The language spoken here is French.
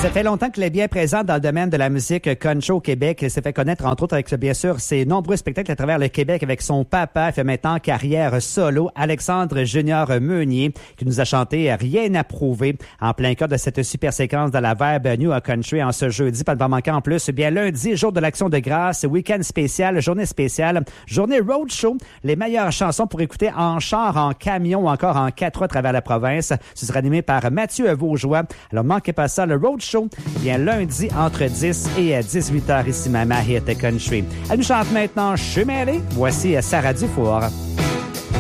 Ça fait longtemps qu'il est bien présent dans le domaine de la musique country au Québec. Il s'est fait connaître, entre autres, avec, bien sûr, ses nombreux spectacles à travers le Québec avec son papa. Il fait maintenant carrière solo, Alexandre Junior Meunier, qui nous a chanté Rien à prouver en plein cœur de cette super séquence de la Verbe New Country en ce jeudi. Pas de pas manquer en plus. Bien, lundi, jour de l'Action de grâce, week-end spécial, journée spéciale, journée roadshow. Les meilleures chansons pour écouter en char, en camion ou encore en 4 à travers la province. Ce sera animé par Mathieu Vaugeois. Alors, manquez pas ça, le roadshow. Bien lundi entre 10 et 18 heures ici même à Hit Country. Elle nous chante maintenant Je suis mêlé. Voici Sarah Dufour.